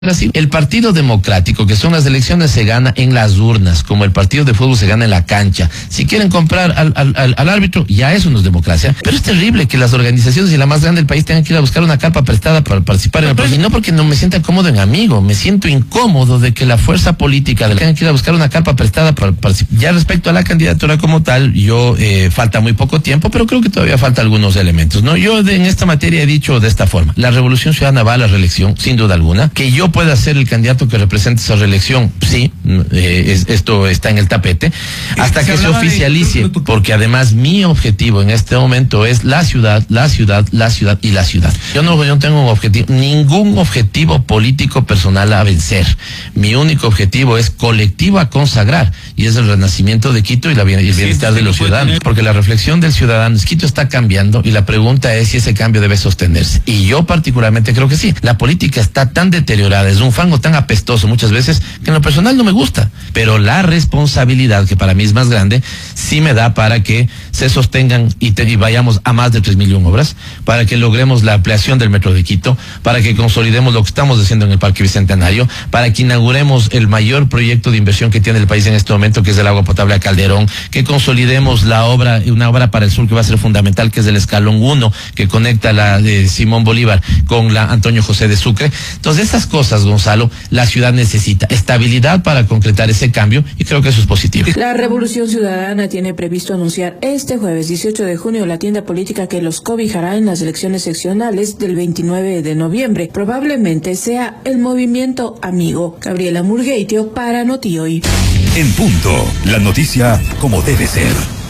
Brasil. El Partido Democrático, que son las elecciones, se gana en las urnas, como el partido de fútbol se gana en la cancha. Si quieren comprar al árbitro, ya eso no es democracia. Pero es terrible que las organizaciones y la más grande del país tengan que ir a buscar una carpa prestada para participar en el proceso. Y no porque no me sienta cómodo en amigo, me siento incómodo de que la fuerza política tenga que ir a buscar una carpa prestada para participar. Ya respecto a la candidatura como tal, yo falta muy poco tiempo, pero creo que todavía falta algunos elementos, ¿no? Yo en esta materia he dicho de esta forma: la Revolución Ciudadana va a la reelección, sin duda alguna. Que yo pueda ser el candidato que represente esa reelección, sí, esto está en el tapete, hasta que se oficialice, porque además mi objetivo en este momento es la ciudad y la ciudad. Yo no tengo un objetivo, ningún objetivo político personal a vencer. Mi único objetivo es colectivo a consagrar, y es el renacimiento de Quito y el bienestar de los ciudadanos, porque la reflexión del ciudadano es: Quito está cambiando, y la pregunta es si ese cambio debe sostenerse. Y yo particularmente creo que sí. La política está tan deteriorada, es un fango tan apestoso muchas veces, que en lo personal no me gusta, pero la responsabilidad, que para mí es más grande, sí me da para que se sostengan y vayamos a más de 3.000.000 obras, para que logremos la ampliación del metro de Quito, para que consolidemos lo que estamos haciendo en el Parque Bicentenario, para que inauguremos el mayor proyecto de inversión que tiene el país en este momento, que es el agua potable a Calderón, que consolidemos una obra para el sur que va a ser fundamental, que es el escalón 1, que conecta la de Simón Bolívar con la Antonio José de Sucre. Entonces, esas cosas, Gonzalo, la ciudad necesita estabilidad para concretar ese cambio, y creo que eso es positivo. La Revolución Ciudadana tiene previsto anunciar este jueves 18 de junio la tienda política que los cobijará en las elecciones seccionales del 29 de noviembre. Probablemente sea el Movimiento Amigo. Gabriela Murgueitio para Noti Hoy. En punto, la noticia como debe ser.